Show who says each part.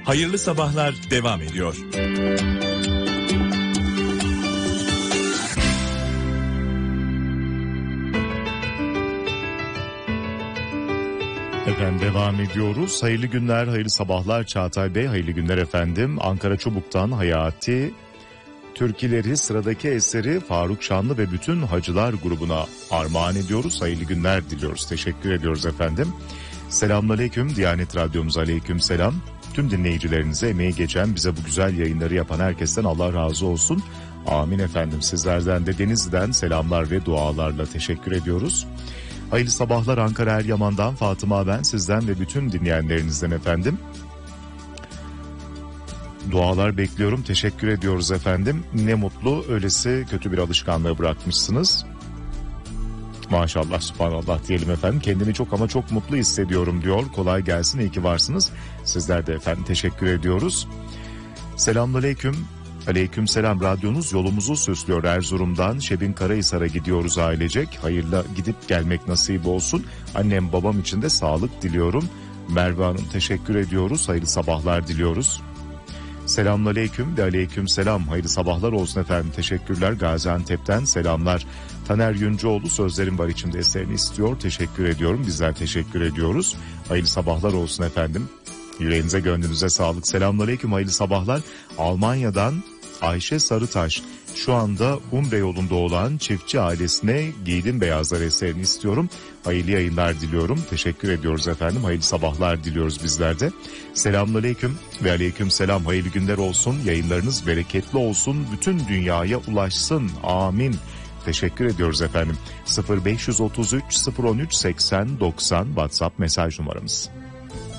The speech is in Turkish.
Speaker 1: Hayırlı sabahlar devam ediyor.
Speaker 2: Efendim devam ediyoruz. Hayırlı günler, hayırlı sabahlar Çağatay Bey. Hayırlı günler efendim. Ankara Çubuk'tan Hayati türküleri, sıradaki eseri Faruk Şanlı ve bütün Hacılar grubuna armağan ediyoruz. Hayırlı günler diliyoruz. Teşekkür ediyoruz efendim. Selamünaleyküm. Diyanet Radyomuz aleyküm selam. Tüm dinleyicilerinize, emeği geçen, bize bu güzel yayınları yapan herkesten Allah razı olsun. Amin efendim. Sizlerden de Denizli'den selamlar ve dualarla teşekkür ediyoruz. Hayırlı sabahlar Ankara Eryaman'dan Fatıma ben, sizden ve bütün dinleyenlerinizden efendim. Dualar bekliyorum, teşekkür ediyoruz efendim. Ne mutlu öylesi kötü bir alışkanlığı bırakmışsınız. Maşallah, subhanallah diyelim efendim. Kendimi çok ama çok mutlu hissediyorum diyor. Kolay gelsin, iyi ki varsınız. Sizler de efendim teşekkür ediyoruz. Selamünaleyküm. Aleyküm selam. Radyonuz yolumuzu süslüyor. Erzurum'dan Şebin Karahisar'a gidiyoruz ailecek. Hayırlı gidip gelmek nasip olsun. Annem babam için de sağlık diliyorum. Merve Hanım teşekkür ediyoruz. Hayırlı sabahlar diliyoruz. Selamünaleyküm ve aleyküm selam. Hayırlı sabahlar olsun efendim. Teşekkürler. Gaziantep'ten selamlar. Taner Yüncüoğlu sözlerim var içimde eserini istiyor. Teşekkür ediyorum. Bizler teşekkür ediyoruz. Hayırlı sabahlar olsun efendim. Yüreğinize gönlünüze sağlık. Selamünaleyküm. Hayırlı sabahlar. Almanya'dan Ayşe Sarıtaş. Şu anda Umre yolunda olan çiftçi ailesine Giydim Beyazlar eserini istiyorum. Hayırlı yayınlar diliyorum. Teşekkür ediyoruz efendim. Hayırlı sabahlar diliyoruz bizler de. Selamünaleyküm ve aleyküm selam. Hayırlı günler olsun. Yayınlarınız bereketli olsun. Bütün dünyaya ulaşsın. Amin. Teşekkür ediyoruz efendim. 0533 013 80 90 WhatsApp mesaj numaramız.